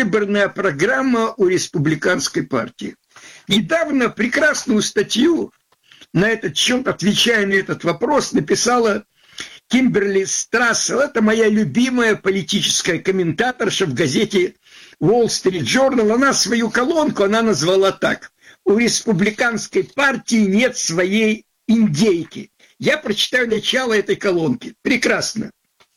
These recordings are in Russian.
предвыборная программа у республиканской партии. Недавно прекрасную статью на этот счет, отвечая на этот вопрос, написала Кимберли Страссел. Это моя любимая политическая комментаторша в газете Wall Street Journal. Она свою колонку назвала так: «У республиканской партии нет своей индейки». Я прочитаю начало этой колонки. Прекрасно.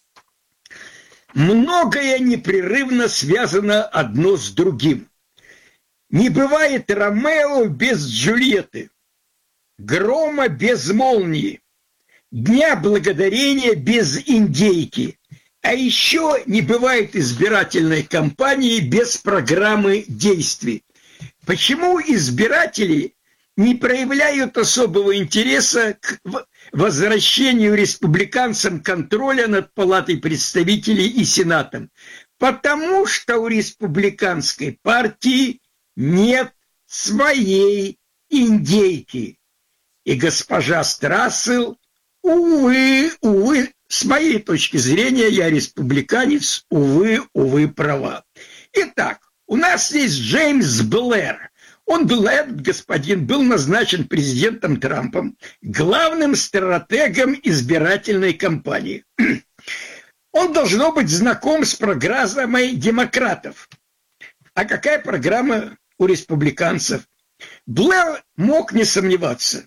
Многое непрерывно связано одно с другим. Не бывает Ромео без Джульетты, грома без молнии, Дня Благодарения без индейки. А еще не бывает избирательной кампании без программы действий. Почему избиратели не проявляют особого интереса к возвращению республиканцам контроля над Палатой представителей и Сенатом? Потому что у республиканской партии нет своей индейки. И госпожа Страссел, увы, с моей точки зрения, я республиканец, увы, права. Итак, у нас есть Джеймс Блэр. Этот господин был назначен президентом Трампом главным стратегом избирательной кампании. Он должно быть знаком с программой демократов. А какая программа у республиканцев? Блэр мог не сомневаться.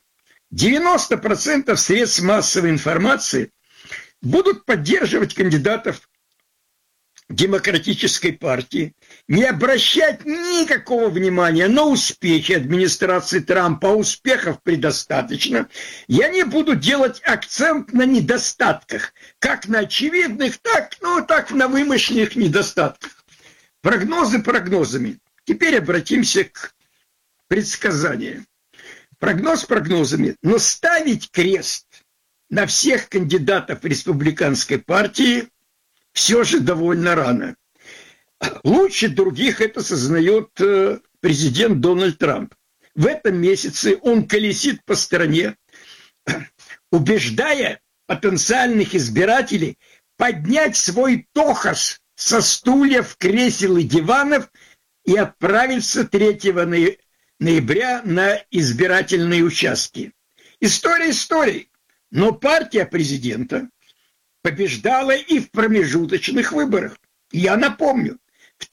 90% средств массовой информации будут поддерживать кандидатов Демократической партии, не обращать никакого внимания на успехи администрации Трампа, а успехов предостаточно. Я не буду делать акцент на недостатках, как на очевидных, так на вымышленных недостатках. Прогнозы прогнозами. Теперь обратимся к предсказаниям. Прогноз прогнозами, но ставить крест на всех кандидатов республиканской партии все же довольно рано. Лучше других это сознает президент Дональд Трамп. В этом месяце он колесит по стране, убеждая потенциальных избирателей поднять свой тохос со стульев, кресел и диванов и отправиться 3 ноября на избирательные участки. История историей, но партия президента побеждала и в промежуточных выборах. Я напомню, в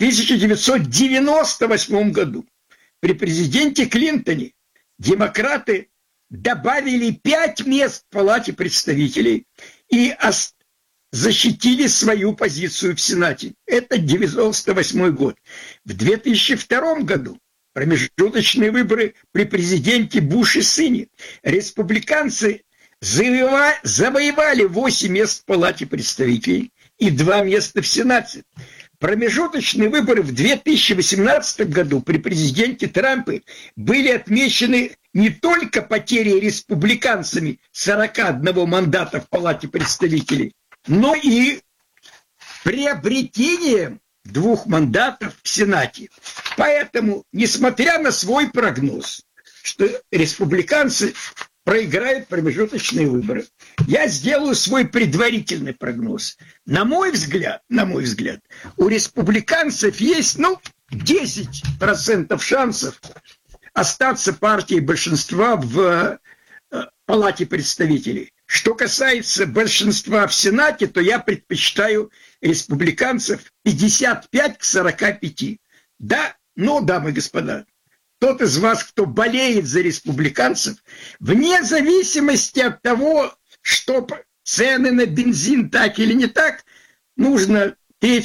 1998 году при президенте Клинтоне демократы добавили 5 мест в Палате представителей и защитили свою позицию в Сенате. Это 1998 год. В 2002 году промежуточные выборы при президенте Буше-сыне республиканцы завоевали 8 мест в Палате представителей и 2 места в Сенате. Промежуточные выборы в 2018 году при президенте Трампе были отмечены не только потерей республиканцами 41 мандата в Палате представителей, но и приобретением 2 мандатов в Сенате. Поэтому, несмотря на свой прогноз, что республиканцы проиграют промежуточные выборы, я сделаю свой предварительный прогноз. На мой взгляд, у республиканцев есть, 10% шансов остаться партией большинства в Палате представителей. Что касается большинства в Сенате, то я предпочитаю республиканцев 55 к 45. Да, дамы и господа, тот из вас, кто болеет за республиканцев, вне зависимости от того, что цены на бензин так или не так, нужно 3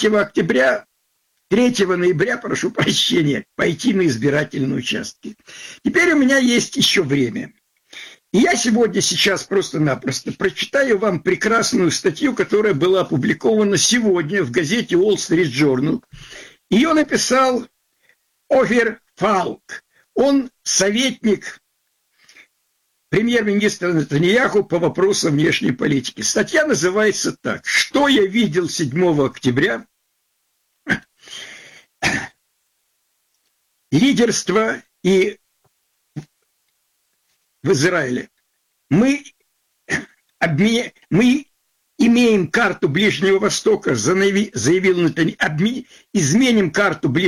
ноября, прошу прощения, пойти на избирательные участки. Теперь у меня есть еще время. И я сейчас просто-напросто прочитаю вам прекрасную статью, которая была опубликована сегодня в газете Wall Street Journal. Ее написал Офер Фалк. Он советник премьер-министра Нетаньяху по вопросам внешней политики. Статья называется так: «Что я видел 7 октября? Лидерство и в Израиле. Мы имеем карту Ближнего Востока», заявил Нетаньяху, изменим карту Ближнего